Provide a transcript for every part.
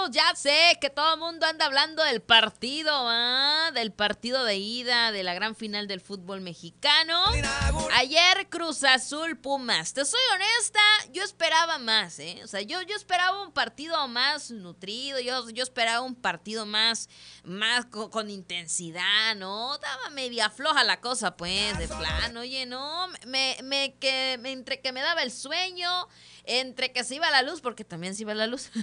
Ya sé que todo el mundo anda hablando del partido, del partido de ida, de la gran final del fútbol mexicano. Ayer Cruz Azul Pumas. Te soy honesta, yo esperaba más, O sea, yo esperaba un partido más nutrido, yo esperaba un partido más con intensidad, ¿no? Estaba media floja la cosa, pues, de plano. Oye, no, entre que me daba el sueño, entre que se iba la luz, porque también se iba la luz.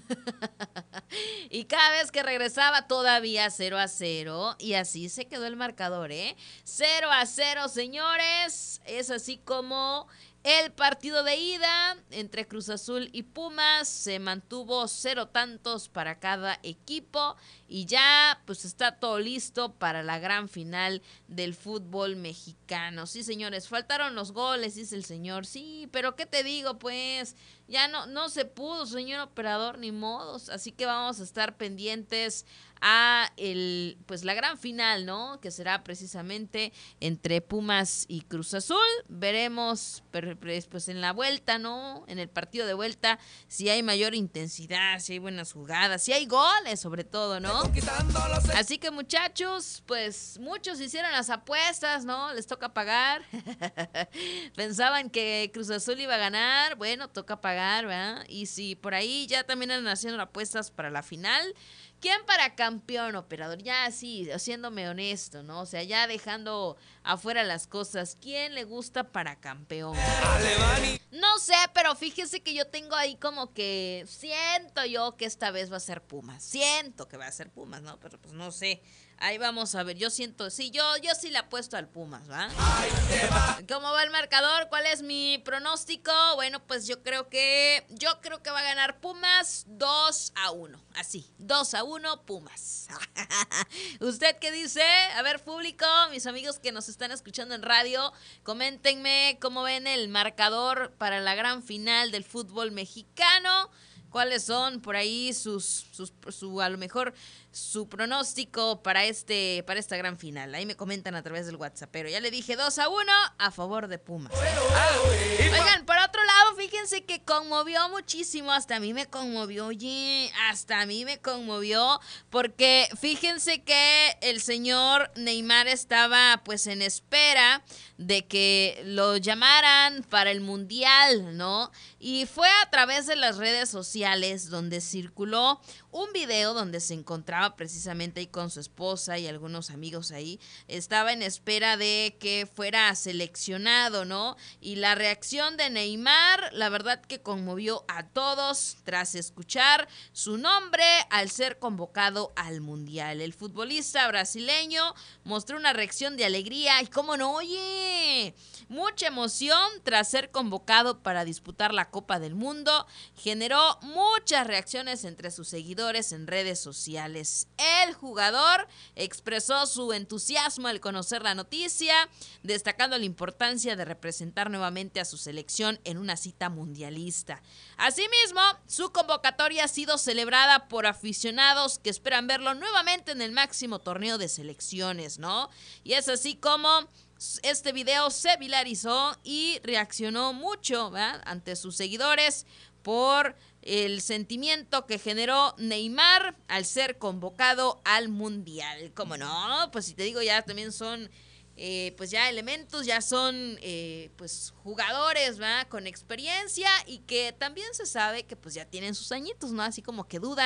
Y cada vez que regresaba todavía 0-0. Y así se quedó el marcador, 0-0, señores. Es así como el partido de ida entre Cruz Azul y Pumas se mantuvo 0 tantos para cada equipo. Y ya pues está todo listo para la gran final del fútbol mexicano. Sí, señores, faltaron los goles, dice el señor. Sí, pero ¿qué te digo, pues? Ya no se pudo, señor operador, ni modos. Así que vamos a estar pendientes a la gran final, ¿no? Que será precisamente entre Pumas y Cruz Azul. Veremos pues en la vuelta, ¿no? En el partido de vuelta, si hay mayor intensidad, si hay buenas jugadas, si hay goles sobre todo, ¿no? Así que muchachos, pues muchos hicieron las apuestas, ¿no? Les toca pagar. Pensaban que Cruz Azul iba a ganar, bueno, toca pagar, ¿verdad? Y si por ahí ya también andan haciendo apuestas para la final, ¿quién para campeón, operador? Ya así, haciéndome honesto, ¿no? O sea, ya dejando afuera las cosas, ¿quién le gusta para campeón? No sé, pero fíjese que yo tengo ahí como que siento yo que esta vez va a ser Pumas. Siento que va a ser Pumas, ¿no? Pero pues no sé. Ahí vamos a ver, yo siento, sí, yo sí le apuesto al Pumas, ¿va? ¿Cómo va el marcador? ¿Cuál es mi pronóstico? Bueno, pues yo creo que va a ganar Pumas 2-1. Así, 2-1 Pumas. ¿Usted qué dice? A ver, público, mis amigos que nos están escuchando en radio, coméntenme cómo ven el marcador para la gran final del fútbol mexicano. ¿Cuáles son por ahí a lo mejor su pronóstico para esta gran final? Ahí me comentan a través del WhatsApp. Pero ya le dije 2-1 a favor de Pumas. Oigan, por otro lado, fíjense que conmovió muchísimo. Hasta a mí me conmovió, porque fíjense que el señor Neymar estaba pues en espera de que lo llamaran para el Mundial, ¿no? Y fue a través de las redes sociales donde circuló un video donde se encontraba precisamente ahí con su esposa y algunos amigos ahí. Estaba en espera de que fuera seleccionado, ¿no? Y la reacción de Neymar, la verdad que conmovió a todos tras escuchar su nombre al ser convocado al Mundial. El futbolista brasileño mostró una reacción de alegría y, cómo no, oye, mucha emoción tras ser convocado para disputar la Copa del Mundo. Generó muchas reacciones entre sus seguidores en redes sociales. El jugador expresó su entusiasmo al conocer la noticia, destacando la importancia de representar nuevamente a su selección en una cita mundialista. Asimismo, su convocatoria ha sido celebrada por aficionados que esperan verlo nuevamente en el máximo torneo de selecciones, ¿no? Y es así como este video se viralizó y reaccionó mucho, ¿verdad?, ante sus seguidores por el sentimiento que generó Neymar al ser convocado al Mundial. ¿Cómo no? Pues si te digo, ya también son pues ya elementos, ya son pues jugadores, ¿verdad?, con experiencia y que también se sabe que pues ya tienen sus añitos, ¿no? Así como que dudan